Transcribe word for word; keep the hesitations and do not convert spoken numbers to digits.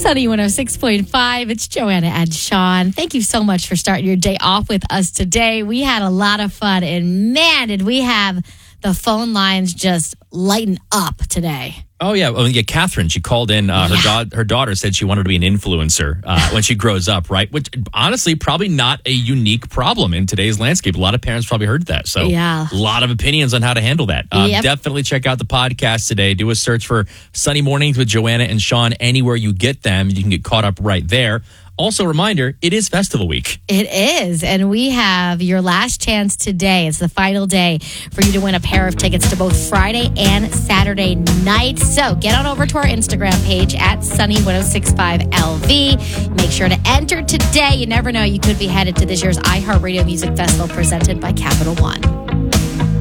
Sunny one oh six point five. It's Joanna and Sean. Thank you so much for starting your day off with us today. We had a lot of fun, and man, did we have the phone lines just lighten up today. Oh, yeah. Well, yeah, Catherine, she called in. Uh, her, Yeah. da- her daughter said she wanted to be an influencer uh, when she grows up, right? Which, honestly, probably not a unique problem in today's landscape. A lot of parents probably heard that. So, Yeah. a lot of opinions on how to handle that. Um, Yep. Definitely check out the podcast today. Do a search for Sunny Mornings with Joanna and Sean anywhere you get them. You can get caught up right there. Also, reminder, it is festival week. It is, and we have your last chance today. It's the final day for you to win a pair of tickets to both Friday and Saturday nights. So get on over to our Instagram page at Sunny one oh six point five L V. Make sure to enter today. You never know, you could be headed to this year's iHeartRadio Music Festival presented by Capital One.